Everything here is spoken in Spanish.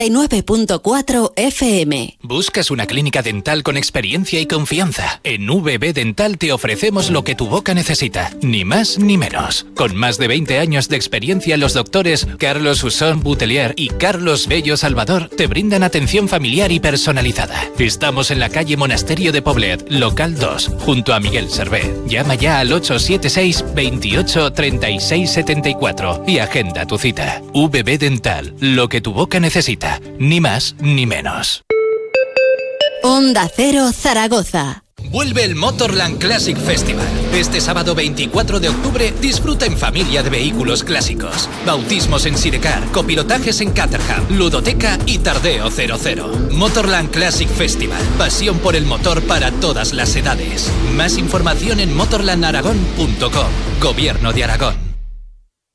9.4 FM. ¿Buscas una clínica dental con experiencia y confianza? En VB Dental te ofrecemos lo que tu boca necesita, ni más ni menos. Con más de 20 años de experiencia, los doctores Carlos Usón Butelier y Carlos Bello Salvador te brindan atención familiar y personalizada. Estamos en la calle Monasterio de Poblet, local 2, junto a Miguel Servé. Llama ya al 876 28 36 74 y agenda tu cita. VB Dental, lo que tu boca necesita. Ni más ni menos. Onda Cero Zaragoza. Vuelve el Motorland Classic Festival. Este sábado 24 de octubre disfruta en familia de vehículos clásicos. Bautismos en Sidecar, copilotajes en Caterham, ludoteca y tardeo 00. Motorland Classic Festival. Pasión por el motor para todas las edades. Más información en motorlandaragón.com. Gobierno de Aragón.